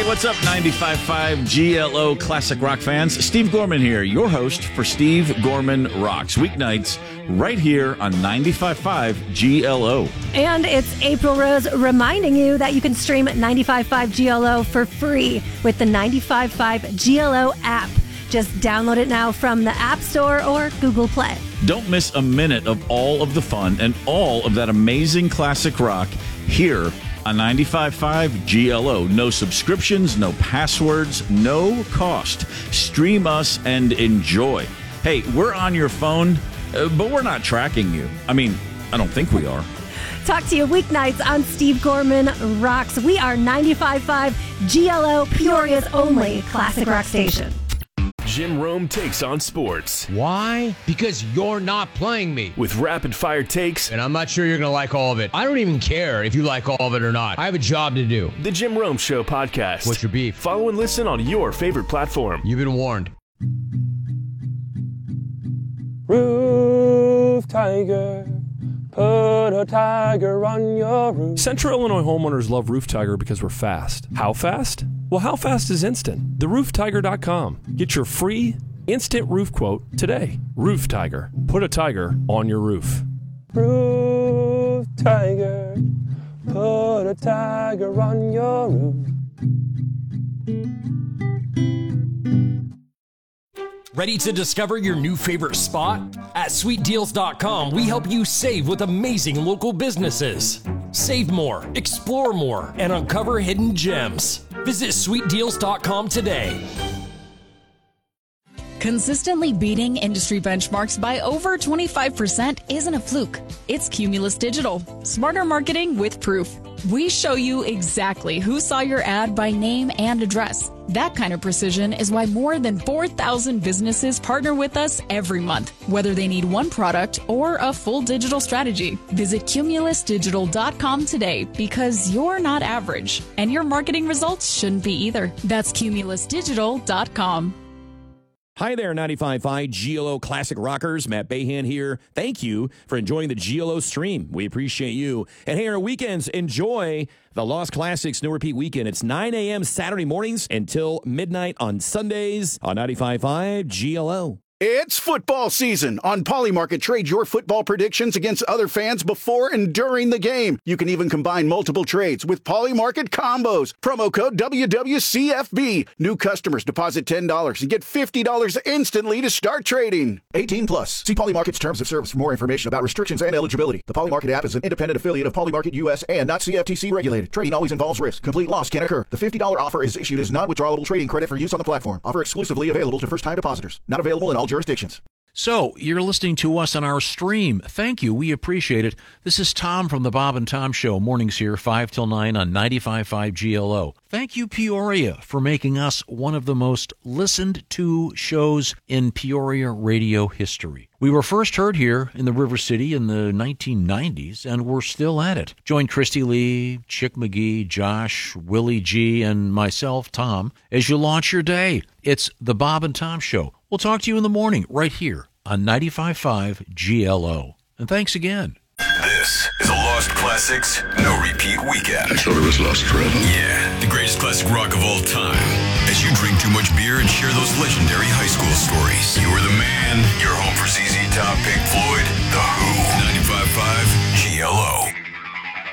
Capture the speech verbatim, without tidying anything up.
Hey, what's up, ninety-five point five G L O Classic Rock fans? Steve Gorman here, your host for Steve Gorman Rocks. Weeknights right here on ninety-five point five G L O. And it's April Rose reminding you that you can stream ninety-five point five G L O for free with the ninety-five point five G L O app. Just download it now from the App Store or Google Play. Don't miss a minute of all of the fun and all of that amazing classic rock here on ninety-five point five G L O. No subscriptions, no passwords, no cost. Stream us and enjoy. Hey, we're on your phone, uh, but we're not tracking you. I mean, I don't think we are. Talk to you weeknights on Steve Gorman Rocks. We are ninety-five point five G L O, Peoria's only classic rock station. Jim Rome takes on sports. Why? Because you're not playing me. With rapid-fire takes. And I'm not sure you're going to like all of it. I don't even care if you like all of it or not. I have a job to do. The Jim Rome Show podcast. What's your beef? Follow and listen on your favorite platform. You've been warned. Roof Tiger, put a tiger on your roof. Central Illinois homeowners love Roof Tiger because we're fast. How fast? Well, how fast is instant? the roof tiger dot com. Get your free instant roof quote today. Roof Tiger. Put a tiger on your roof. Roof Tiger, put a tiger on your roof. Ready to discover your new favorite spot? At sweet deals dot com, we help you save with amazing local businesses. Save more, explore more, and uncover hidden gems. Visit sweet deals dot com today. Consistently beating industry benchmarks by over twenty-five percent isn't a fluke. It's Cumulus Digital. Smarter marketing with proof. We show you exactly who saw your ad by name and address. That kind of precision is why more than four thousand businesses partner with us every month, whether they need one product or a full digital strategy. Visit Cumulus Digital dot com today because you're not average, and your marketing results shouldn't be either. That's Cumulus Digital dot com. Hi there, ninety-five point five G L O Classic Rockers. Matt Bahan here. Thank you for enjoying the G L O stream. We appreciate you. And hey, our weekends, enjoy the Lost Classics No Repeat Weekend. It's nine a.m. Saturday mornings until midnight on Sundays on ninety-five point five G L O. It's football season. On Polymarket, trade your football predictions against other fans before and during the game. You can even combine multiple trades with Polymarket combos. Promo code W W C F B. New customers deposit ten dollars and get fifty dollars instantly to start trading. eighteen plus. See Polymarket's terms of service for more information about restrictions and eligibility. The Polymarket app is an independent affiliate of Polymarket U S and not C F T C regulated. Trading always involves risk. Complete loss can occur. The fifty dollars offer is issued as non-withdrawable trading credit for use on the platform. Offer exclusively available to first-time depositors. Not available in all jurisdictions. So, you're listening to us on our stream. Thank you. We appreciate it. This is Tom from the Bob and Tom Show. Mornings here, five till nine on ninety-five point five G L O. Thank you, Peoria, for making us one of the most listened to shows in Peoria radio history. We were first heard here in the River City in the nineteen nineties, and we're still at it. Join Christy Lee, Chick McGee, Josh, Willie G, and myself, Tom, as you launch your day. It's the Bob and Tom Show. We'll talk to you in the morning right here on ninety-five point five G L O. And thanks again. This is a Lost Classics No Repeat Weekend. I thought it was lost forever. Yeah, the greatest classic rock of all time. As you drink too much beer and share those legendary high school stories. You are the man. You're home for Z Z Top, Pink Floyd, The Who. ninety-five point five G L O.